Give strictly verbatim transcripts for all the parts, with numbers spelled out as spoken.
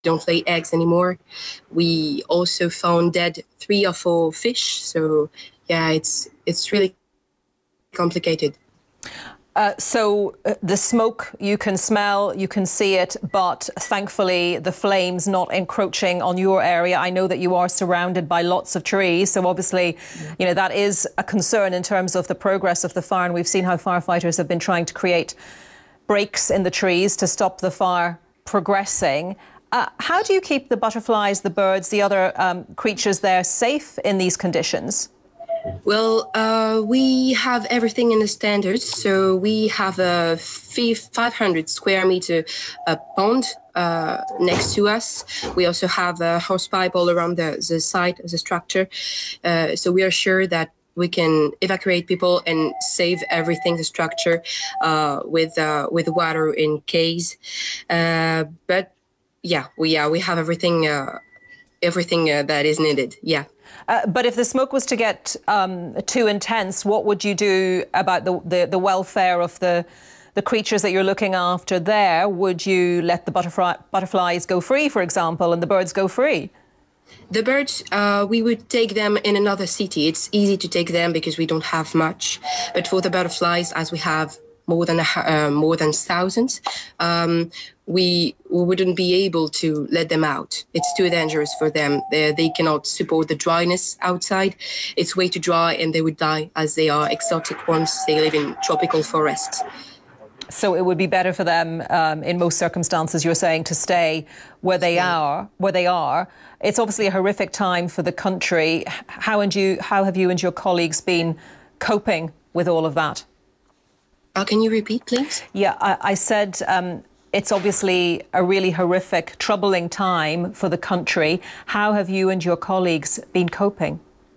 don't lay eggs anymore. We also found dead three or four fish. So yeah, it's it's really complicated. Uh, so uh, the smoke you can smell, you can see it, but thankfully the flames not encroaching on your area. I know that you are surrounded by lots of trees, so obviously, yeah. you know, that is a concern in terms of the progress of the fire, and we've seen how firefighters have been trying to create breaks in the trees to stop the fire progressing. Uh, how do you keep the butterflies, the birds, the other um, creatures there safe in these conditions? Well, uh, we have everything in the standards. So we have a five hundred square meter uh, pond uh, next to us. We also have a hose pipe all around the, the site of the structure. Uh, so we are sure that we can evacuate people and save everything, the structure, uh, with uh, with water in case. Uh, but yeah, we yeah we have everything uh, everything uh, that is needed. Yeah. Uh, but if the smoke was to get um, too intense, what would you do about the, the, the welfare of the, the creatures that you're looking after there? Would you let the butterfly, butterflies go free, for example, and the birds go free? The birds, uh, we would take them in another city. It's easy to take them because we don't have much. But for the butterflies, as we have more than a, uh, more than thousands, um, we, we wouldn't be able to let them out. It's too dangerous for them. They, they cannot support the dryness outside. It's way too dry and they would die as they are exotic ones. They live in tropical forests. So it would be better for them, um, in most circumstances, you're saying, to stay where they are. Where they are. It's obviously a horrific time for the country. How and you, how have you and your colleagues been coping with all of that? Uh, can you repeat, please? Yeah, I, I said um, it's obviously a really horrific, troubling time for the country. How have you and your colleagues been coping?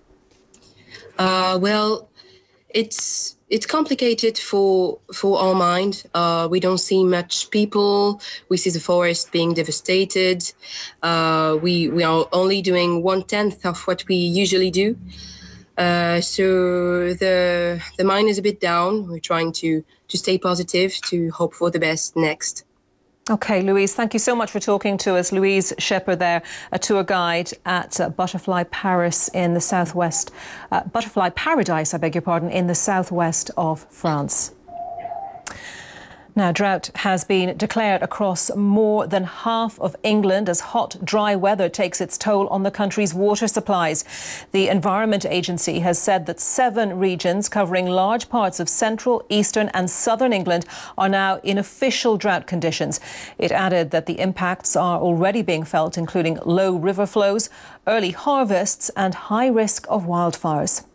Uh, well, it's it's complicated for for our mind. Uh, we don't see much people. We see the forest being devastated. Uh, we we are only doing one tenth of what we usually do. Uh, so the the mind is a bit down. We're trying to to stay positive, to hope for the best next. OK, Louise, thank you so much for talking to us. Louise Shepherd there, a tour guide at uh, Butterfly Paris in the southwest, uh, Butterfly Paradise, I beg your pardon, in the southwest of France. Now, drought has been declared across more than half of England as hot, dry weather takes its toll on the country's water supplies. The Environment Agency has said that seven regions covering large parts of central, eastern and southern England are now in official drought conditions. It added that the impacts are already being felt, including low river flows, early harvests and high risk of wildfires.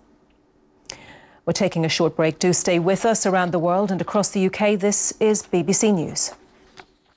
We're taking a short break. Do stay with us. Around the world and across the U K, this is B B C News.